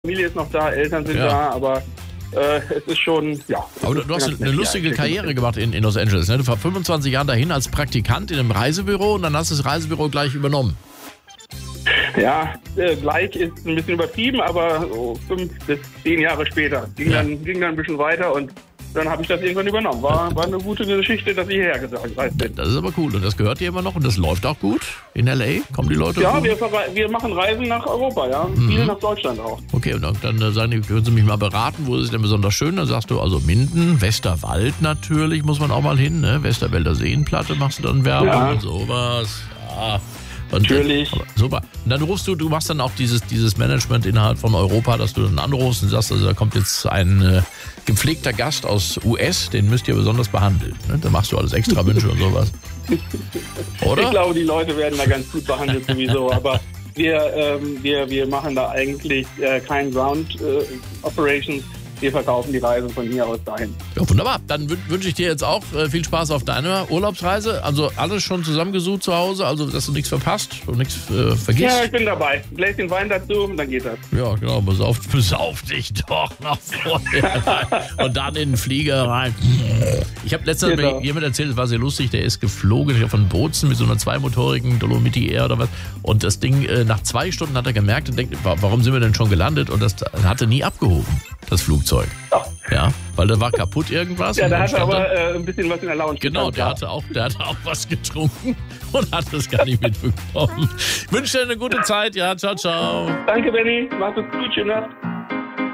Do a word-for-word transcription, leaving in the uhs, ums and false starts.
Familie ist noch da, Eltern sind Ja. da, aber äh, es ist schon, ja. Aber du, du hast eine lustige Karriere gemacht in, in Los Angeles. Ne? Du warst fünfundzwanzig Jahren dahin als Praktikant in einem Reisebüro und dann hast du das Reisebüro gleich übernommen. Ja, äh, gleich ist ein bisschen übertrieben, aber so fünf bis zehn Jahre später ging, Ja. dann, ging dann ein bisschen weiter und dann habe ich das irgendwann übernommen. War, war eine gute Geschichte, dass ich hierher gereist bin. Das ist aber cool und das gehört dir immer noch und das läuft auch gut in L A? Kommen die Leute Ja, gut? wir, verrei- wir machen Reisen nach Europa, ja. Viele nach Deutschland auch. Okay, und dann, dann äh, sagen die, können Sie mich mal beraten, wo ist es denn besonders schön? Dann sagst du also Minden, Westerwald natürlich, muss man auch mal hin, ne? Westerwälder Seenplatte machst du dann Werbung Ja. und sowas. Ja. Und, Natürlich. Äh, super. Und dann rufst du, du machst dann auch dieses, dieses Management innerhalb von Europa, dass du dann anrufst und sagst, also da kommt jetzt ein äh, gepflegter Gast aus U S, den müsst ihr besonders behandeln. Ne? Da machst du alles extra Wünsche und sowas. Oder? Ich glaube, die Leute werden da ganz gut behandelt sowieso, aber wir, ähm, wir, wir machen da eigentlich äh, kein Ground äh, Operations. Wir verkaufen die Reisen von hier aus dahin. Ja, wunderbar. Dann wün- wünsche ich dir jetzt auch äh, viel Spaß auf deiner Urlaubsreise. Also alles schon zusammengesucht zu Hause, also dass du nichts verpasst und nichts äh, vergisst. Ja, ich bin dabei. Ein Gläschen Wein dazu und dann geht das. Ja, genau, besauf, besauf dich doch noch vorher und dann in den Flieger rein. Ich habe letztens Genau. mir jemand erzählt, das war sehr lustig, der ist geflogen, ich glaub, von Bozen mit so einer zweimotorigen Dolomiti Air oder was. Und das Ding, äh, nach zwei Stunden hat er gemerkt und denkt, wa- warum sind wir denn schon gelandet? Und das hatte nie abgehoben, das Flugzeug. Ja. Ja, weil da war kaputt irgendwas. Ja, und da dann hat er stand aber äh, ein bisschen was in der Lounge. Genau, der gehabt. hatte, auch, der hatte auch was getrunken und hat es gar nicht mitbekommen. Ich wünsche dir eine gute Zeit. Ja, ciao, ciao. Danke, Benny. Mach's gut. Schönen Abend.